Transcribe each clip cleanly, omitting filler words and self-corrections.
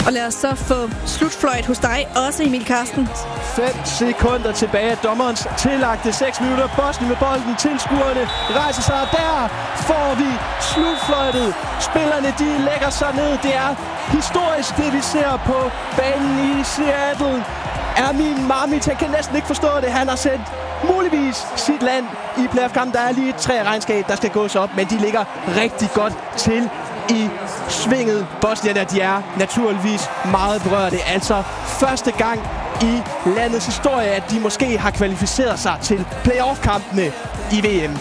Og lad os så få slutfløjt hos dig også, Emil Karsten. 5 sekunder tilbage af dommerens tillagte 6 minutter. Bosnien med bolden. Tilskuerne rejser sig, og der får vi slutfløjtet. Spillerne, de lægger sig ned. Det er historisk, det vi ser på banen i Seattle. Min Marmit, han kan næsten ikke forstå det. Han har sendt muligvis sit land i playoff-kampen. Der er lige 3 regnskab, der skal gås op, men de ligger rigtig godt til i svinget. Bosnierne, de er naturligvis meget berørte. Altså første gang i landets historie, at de måske har kvalificeret sig til playoff-kampene i VM.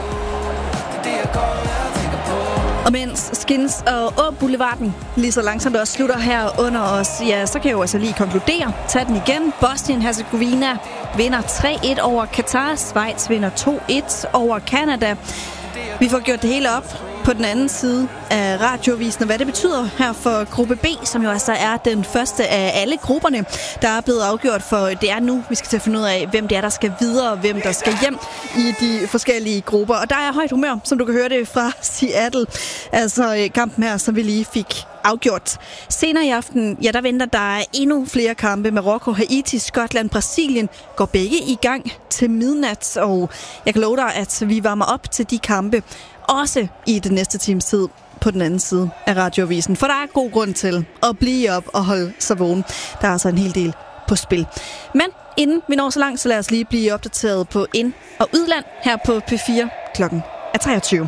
Og mens Skins og Boulevarden lige så langsomt også slutter her under os, ja, så kan jeg jo altså lige konkludere. Tag den igen. Bosnien-Herzegovina vinder 3-1 over Katar. Schweiz vinder 2-1 over Canada. Vi får gjort det hele op på den anden side af radiovisen, og hvad det betyder her for gruppe B, som jo altså er den første af alle grupperne, der er blevet afgjort, for det er nu, vi skal til at finde ud af, hvem det er, der skal videre, og hvem der skal hjem i de forskellige grupper. Og der er højt humør, som du kan høre det fra Seattle. Altså kampen her, som vi lige fik afgjort. Senere i aften, ja, der venter der endnu flere kampe. Marokko, Haiti, Skotland, Brasilien går begge i gang til midnat, og jeg kan love dig, at vi varmer op til de kampe også i den næste times tid på den anden side af radioavisen. For der er god grund til at blive op og holde sig vågen. Der er altså en hel del på spil. Men inden vi når så langt, så lad os lige blive opdateret på ind- og udland her på P4 klokken er 23.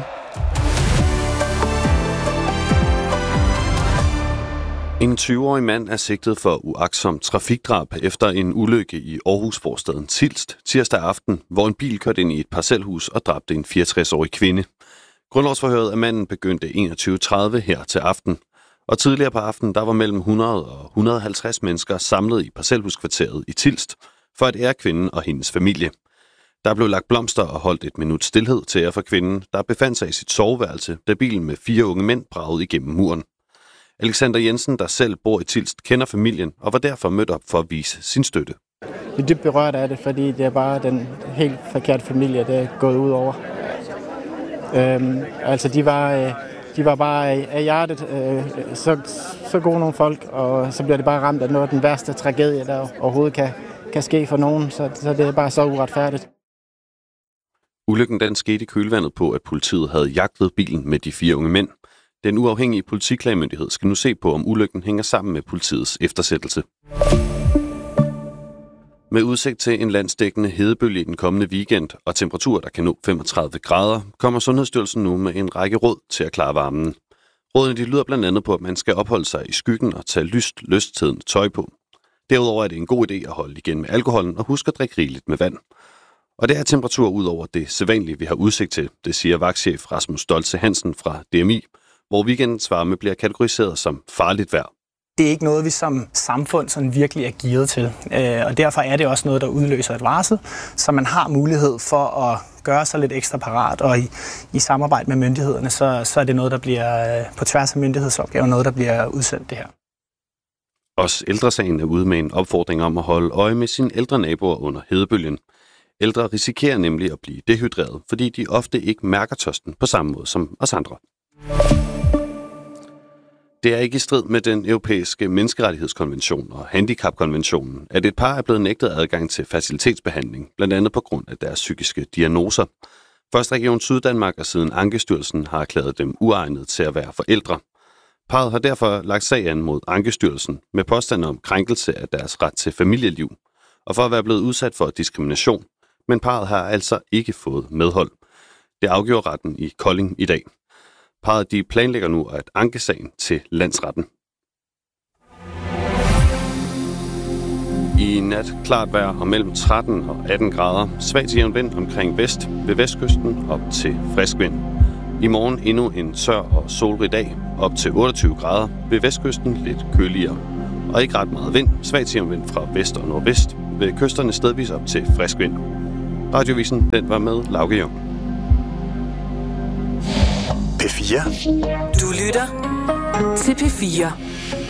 En 20-årig mand er sigtet for uagtsomt trafikdrab efter en ulykke i Aarhus-forstaden Tilst tirsdag aften, hvor en bil kørte ind i et parcelhus og dræbte en 64-årig kvinde. Grundlovsforhøret af manden begyndte 21.30 her til aften, og tidligere på aftenen der var mellem 100 og 150 mennesker samlet i parcelhuskvarteret i Tilst for at ære kvinden og hendes familie. Der blev lagt blomster og holdt et minut stilhed til ære for kvinden, der befandt sig i sit soveværelse, da bilen med 4 unge mænd bragede igennem muren. Alexander Jensen, der selv bor i Tilst, kender familien og var derfor mødt op for at vise sin støtte. Jeg er dybt berørt af det, fordi det er bare den helt forkerte familie, der er gået ud over. Altså, de var bare af hjertet så gode nogle folk, og så bliver det bare ramt af noget af den værste tragedie, der overhovedet kan ske for nogen, så det er bare så uretfærdigt. Ulykken den skete i kølvandet på, at politiet havde jagtet bilen med de 4 unge mænd. Den uafhængige politiklagemyndighed skal nu se på, om ulykken hænger sammen med politiets eftersættelse. Med udsigt til en landsdækkende hedebølge i den kommende weekend og temperaturer, der kan nå 35 grader, kommer Sundhedsstyrelsen nu med en række råd til at klare varmen. Rådene de lyder blandt andet på, at man skal opholde sig i skyggen og tage lysttidende tøj på. Derudover er det en god idé at holde igen med alkoholen og huske at drikke rigeligt med vand. Og det er temperaturer ud over det sædvanlige, vi har udsigt til, det siger vagtchef Rasmus Stoltze Hansen fra DMI, hvor weekendens varme bliver kategoriseret som farligt vejr. Det er ikke noget, vi som samfund sådan virkelig er gearet til, og derfor er det også noget, der udløser et varsel, så man har mulighed for at gøre sig lidt ekstra parat, og i samarbejde med myndighederne, så er det noget, der bliver på tværs af myndighedsopgaver, noget, der bliver udsendt det her. Også Ældresagen er ude med en opfordring om at holde øje med sine ældre naboer under hedebølgen. Ældre risikerer nemlig at blive dehydreret, fordi de ofte ikke mærker tørsten på samme måde som os andre. Det er ikke i strid med den europæiske menneskerettighedskonvention og handicapkonventionen, at et par er blevet nægtet adgang til facilitetsbehandling, blandt andet på grund af deres psykiske diagnoser. Først Region Syddanmark og siden Ankestyrelsen har erklæret dem uegnet til at være forældre. Parret har derfor lagt sag an mod Ankestyrelsen med påstand om krænkelse af deres ret til familieliv, og for at være blevet udsat for diskrimination, men parret har altså ikke fået medhold. Det afgjorde retten i Kolding i dag. Parret de planlægger nu at anke sagen til landsretten. I nat klart vejr og mellem 13 og 18 grader. Svag til jævn vind omkring vest ved vestkysten op til frisk vind. I morgen endnu en sør og solrig dag op til 28 grader. Ved vestkysten lidt køligere. Og ikke ret meget vind. Svag til jævn vind fra vest og nordvest. Ved kysterne stedvis op til frisk vind. Radiovisen den var med Lauke Jung. P4. Du lytter til P4.